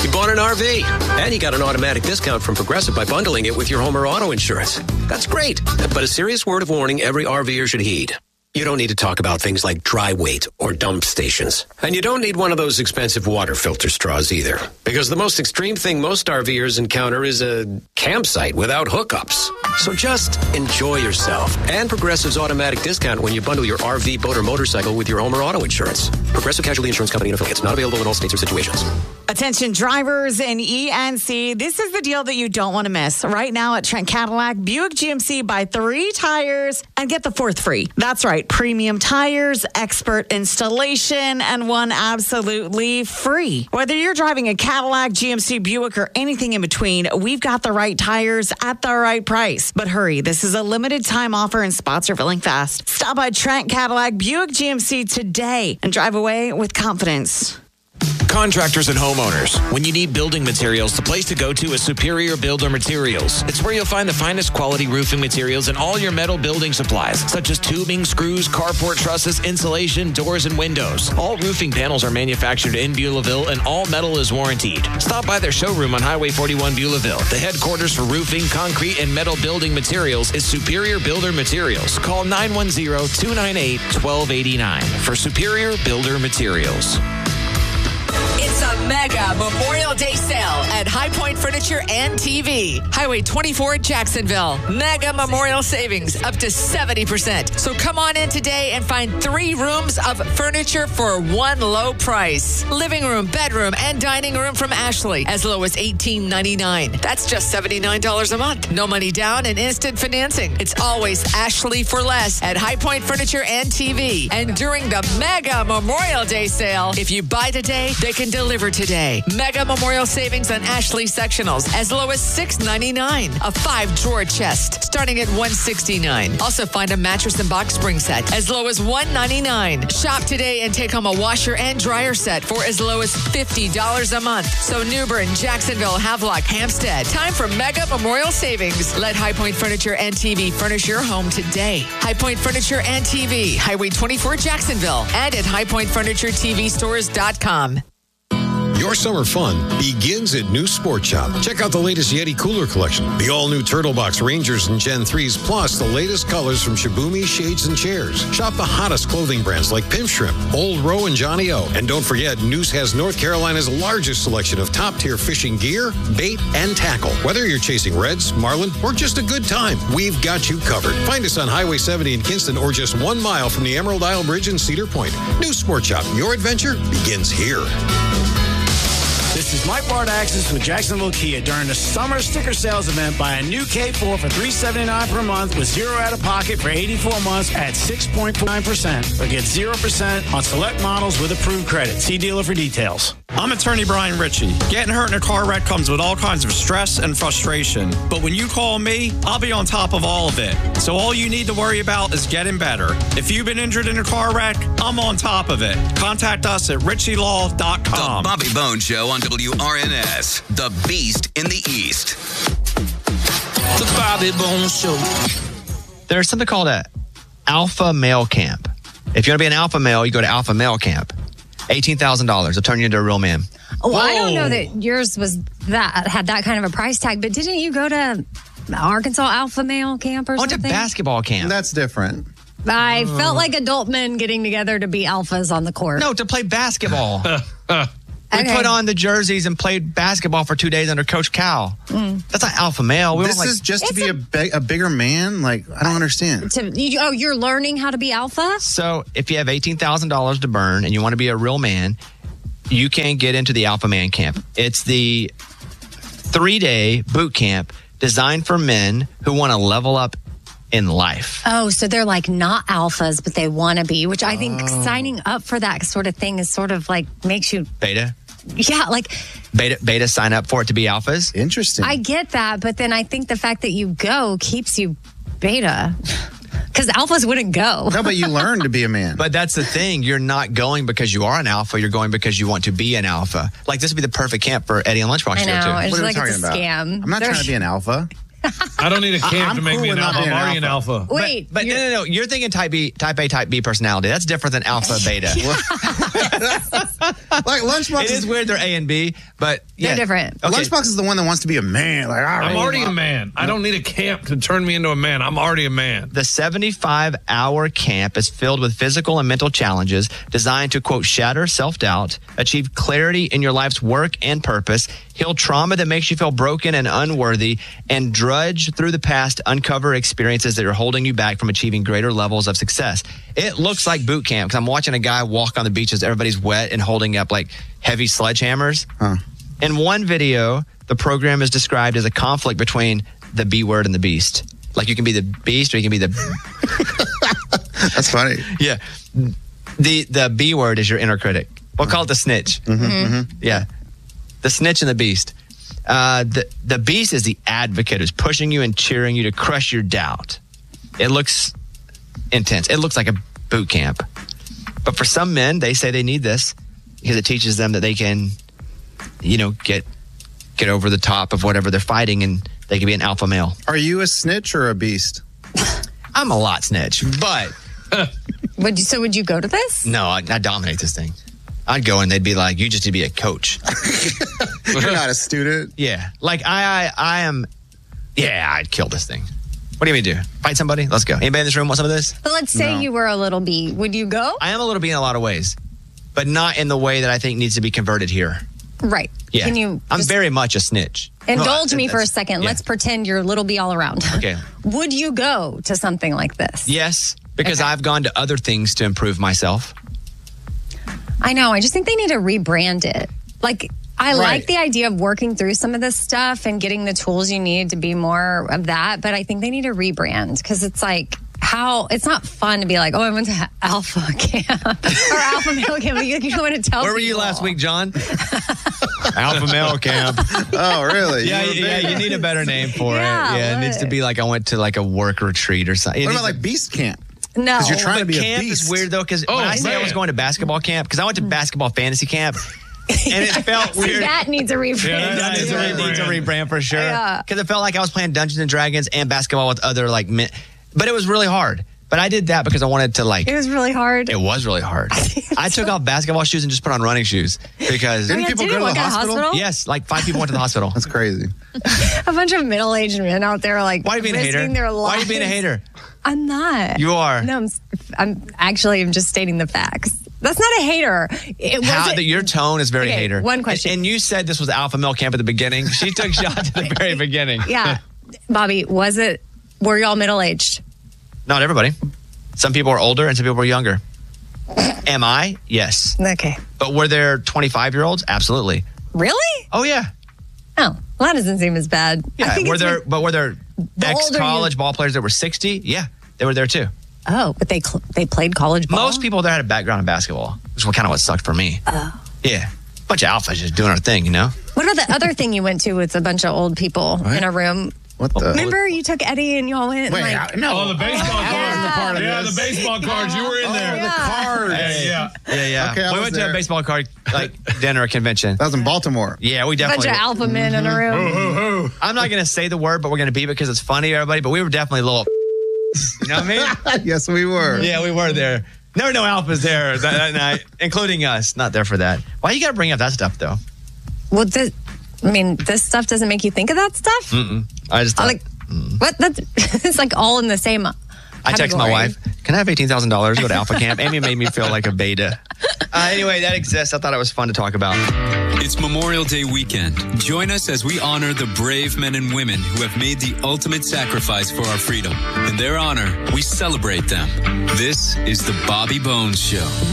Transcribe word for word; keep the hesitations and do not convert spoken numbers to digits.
You bought an R V, and you got an automatic discount from Progressive by bundling it with your home or auto insurance. That's great, but a serious word of warning every RVer should heed. You don't need to talk about things like dry weight or dump stations. And you don't need one of those expensive water filter straws either. Because the most extreme thing most RVers encounter is a campsite without hookups. So just enjoy yourself. And Progressive's automatic discount when you bundle your R V, boat, or motorcycle with your home or auto insurance. Progressive Casualty Insurance Company and affiliates. Not available in all states or situations. Attention drivers in E N C. This is the deal that you don't want to miss. Right now at Trent Cadillac, Buick G M C, buy three tires and get the fourth free. That's right. Premium tires, expert installation, and one absolutely free. Whether you're driving a Cadillac, G M C, Buick, or anything in between, we've got the right tires at the right price. But hurry, this is a limited time offer and spots are filling fast. Stop by Trent Cadillac, Buick G M C today and drive away with confidence. Contractors and homeowners, when you need building materials, the place to go to is Superior Builder Materials. It's where you'll find the finest quality roofing materials and all your metal building supplies, such as tubing, screws, carport trusses, insulation, doors, and windows. All roofing panels are manufactured in Beulahville, and all metal is warrantied. Stop by their showroom on Highway forty-one, Beulahville. The headquarters for roofing, concrete, and metal building materials is Superior Builder Materials. Call nine one zero, two nine eight, one two eight nine for Superior Builder Materials. It's a mega Memorial Day sale at High Point Furniture and T V. Highway twenty-four, Jacksonville. Mega Memorial savings up to seventy percent. So come on in today and find three rooms of furniture for one low price. Living room, bedroom, and dining room from Ashley as low as eighteen ninety-nine. That's just seventy-nine dollars a month. No money down and instant financing. It's always Ashley for less at High Point Furniture and T V. And during the mega Memorial Day sale, if you buy today, they can deliver today. Mega Memorial savings on Ashley sectionals as low as six ninety-nine. A five-drawer chest starting at one sixty-nine. Also find a mattress and box spring set as low as one ninety-nine. Shop today and take home a washer and dryer set for as low as fifty dollars a month. So Newbern, Jacksonville, Havelock, Hampstead. Time for Mega Memorial savings. Let High Point Furniture and T V furnish your home today. High Point Furniture and T V, Highway twenty-four, Jacksonville, and at high point furniture t v stores dot com. Your summer fun begins at New Sport Shop. Check out the latest Yeti cooler collection, the all-new Turtle Box Rangers and Gen threes, plus the latest colors from Shibumi Shades and Chairs. Shop the hottest clothing brands like Pimp Shrimp, Old Row, and Johnny O. And don't forget, Noose has North Carolina's largest selection of top-tier fishing gear, bait, and tackle. Whether you're chasing reds, marlin, or just a good time, we've got you covered. Find us on Highway seventy in Kinston or just one mile from the Emerald Isle Bridge in Cedar Point. New Sport Shop, your adventure begins here. This is Mike Bardaxis with Jacksonville Kia during the summer sticker sales event. Buy a new K four for three hundred seventy-nine dollars per month with zero out of pocket for eighty-four months at six point four nine percent. Or get zero percent on select models with approved credit. See dealer for details. I'm attorney Brian Ritchie. Getting hurt in a car wreck comes with all kinds of stress and frustration. But when you call me, I'll be on top of all of it. So all you need to worry about is getting better. If you've been injured in a car wreck, I'm on top of it. Contact us at ritchie law dot com. The Bobby Bones Show on W R N S, the Beast in the East. The Bobby Bones Show. There's something called a alpha male camp. If you want to be an alpha male, you go to alpha male camp. eighteen thousand dollars. They'll turn you into a real man. Oh, Whoa. I don't know that yours was that had that kind of a price tag, but didn't you go to Arkansas Alpha Male Camp or I went something? to basketball camp. That's different. I uh, felt like adult men getting together to be alphas on the court. No, to play basketball. We okay. put on the jerseys and played basketball for two days under Coach Cal. Mm. That's not alpha male. We this like, is just to be a, a, big, a bigger man? Like, I don't understand. To, you, oh, you're learning how to be alpha? So if you have eighteen thousand dollars to burn and you want to be a real man, you can get into the Alpha Man Camp. It's the three-day boot camp designed for men who want to level up in life. Oh, so they're like not alphas, but they want to be, which I think oh. signing up for that sort of thing is sort of like makes you... Beta? Yeah, like... Beta, beta sign up for it to be alphas? Interesting. I get that, but then I think the fact that you go keeps you beta. Because alphas wouldn't go. No, but you learn to be a man. But that's the thing. You're not going because you are an alpha. You're going because you want to be an alpha. Like, this would be the perfect camp for Eddie and Lunchbox I know. to go to. It's what are like we talking it's a about? scam. I'm not They're... trying to be an alpha. I don't need a camp I'm to make cool me an alpha. I'm already an alpha. Wait. But, but no, no, no. You're thinking type B, type A, type B personality. That's different than alpha, beta. Like Lunchbox It is weird they're A and B, but yeah. They're different. Okay. Lunchbox is the one that wants to be a man. Like, all right, I'm already well, a man. I don't need a camp to turn me into a man. I'm already a man. The seventy-five hour camp is filled with physical and mental challenges designed to, quote, shatter self-doubt, achieve clarity in your life's work and purpose, heal trauma that makes you feel broken and unworthy, and drudge through the past to uncover experiences that are holding you back from achieving greater levels of success. It looks like boot camp because I'm watching a guy walk on the beaches. Everybody's wet and holding up like heavy sledgehammers. Huh. In one video, the program is described as a conflict between the B word and the beast. Like you can be the beast or you can be the... That's funny. Yeah. The the B word is your inner critic. We'll call it the snitch. Mm-hmm, mm-hmm. Yeah. The snitch and the beast. Uh, the, the beast is the advocate who's pushing you and cheering you to crush your doubt. It looks intense. It looks like a boot camp. But for some men, they say they need this because it teaches them that they can, you know, get get over the top of whatever they're fighting and they can be an alpha male. Are you a snitch or a beast? I'm a lot snitch, but... Would you, so would you go to this? No, I, I dominate this thing. I'd go and they'd be like, you just need to be a coach. You're not a student. Yeah. Like, I, I I am, yeah, I'd kill this thing. What do you mean do? Fight somebody? Let's go. Anybody in this room want some of this? But let's say No. you were a little bee. Would you go? I am a little bee in a lot of ways, but not in the way that I think needs to be converted here. Right. Yeah. Can you I'm just very much a snitch. indulge No, me for a that's- second? yeah. Let's pretend you're little bee all around. Okay. Would you go to something like this? Yes, because I've gone to other things to improve myself. I know. I just think they need to rebrand it. Like, I Right. like the idea of working through some of this stuff and getting the tools you need to be more of that. But I think they need to rebrand because it's like, how it's not fun to be like, oh, I went to Alpha Camp or Alpha Male Camp. You, you want to tell Where were you people. last week, John? Alpha Male Camp. Oh, really? Yeah, You were yeah, big. you need a better name for Yeah, it. Yeah, it needs to be like I went to like a work retreat or something. It What needs about to- like Beast Camp? No. 'Cause you're trying to But be a camp beast. is weird though because Oh, when I say I was man. going to basketball camp because I went to basketball fantasy camp and it felt See, weird. that needs a rebrand. Yeah, That needs a, Yeah. needs a rebrand for sure. Yeah. Because it felt like I was playing Dungeons and Dragons and basketball with other like men. But it was really hard. But I did that because I wanted to like. It was really hard. It was really hard. I took off basketball shoes and just put on running shoes because. Oh, yeah, people did go you to work the at a hospital? hospital? Yes, like five people went to the hospital. That's crazy. A bunch of middle-aged men out there like Why are you being a risking hater? their Why are lives. you being a hater? I'm not. You are. No, I'm, I'm actually I'm just stating the facts. That's not a hater. It How wasn't- that your tone is very Okay, hater. one question. And, and you said this was Alpha Male Camp at the beginning. She took shots at the very beginning. Yeah, Bobby, was it? Were y'all middle-aged? Not everybody. Some people are older and some people are younger. Am I? Yes. Okay. But were there twenty-five year olds? Absolutely. Really? Oh yeah. Oh, well, that doesn't seem as bad. I Yeah. think Were it's there? when- But were there The older ex-college you- ball players that were sixty? Yeah, they were there too. Oh, but they cl- they played college ball. Most people there had a background in basketball, which was kind of what sucked for me. Oh. Yeah. Bunch of alphas just doing our thing, you know. What about the other thing you went to with a bunch of old people in a room? What the? Remember you took Eddie and y'all went and Wait, like. I- no. Oh, the baseball yeah. cards. part of Yeah, this. the baseball cards. You were in Oh, there. the cards. Hey, yeah. Yeah, yeah. Okay, I we was went to there. a baseball card like dinner convention. That was in Baltimore. Yeah, we A bunch definitely. of alpha men in a room. I'm not gonna say the word, but we're gonna beep it because it's funny, everybody. But we were definitely a little. You know what I mean? Yes, we were. Yeah, we were there. Never no alphas there that, that night, including us. Not there for that. Why you gotta bring up that stuff though? Well, this, I mean, this stuff doesn't make you think of that stuff. Mm-mm. I just thought, Like, what? That's it's like all in the same. I text my category. wife, can I have eighteen thousand dollars to go to Alpha Camp? Amy made me feel like a beta. Uh, anyway, that exists. I thought it was fun to talk about. It's Memorial Day weekend. Join us as we honor the brave men and women who have made the ultimate sacrifice for our freedom. In their honor, we celebrate them. This is the Bobby Bones Show.